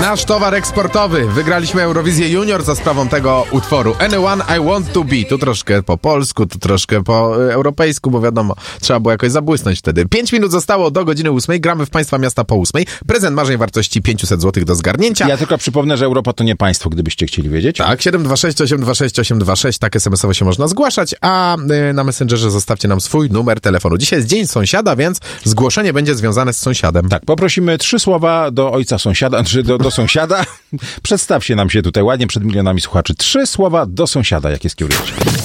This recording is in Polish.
nasz towar eksportowy. Wygraliśmy Eurowizję Junior za sprawą tego utworu Anyone I Want To Be. Tu troszkę po polsku, tu troszkę po europejsku, bo wiadomo, trzeba było jakoś zabłysnąć wtedy. 5 minut zostało do godziny 8. Gramy w Państwa Miasta po 8. Prezent marzeń wartości 500 zł do zgarnięcia. Ja tylko przypomnę, że Europa to nie państwo, gdybyście chcieli wiedzieć. Tak, 726 826 826, tak SMS-owo się można zgłaszać, a na Messengerze zostawcie nam swój numer telefonu. Dzisiaj jest Dzień Sąsiada, więc zgłoszenie będzie związane z sąsiadem. Tak, poprosimy 3 słowa do ojca sąsiada, czy do sąsiada. Przedstawcie nam się tutaj ładnie przed milionami słuchaczy. 3 słowa do sąsiada, jakie skierujecie.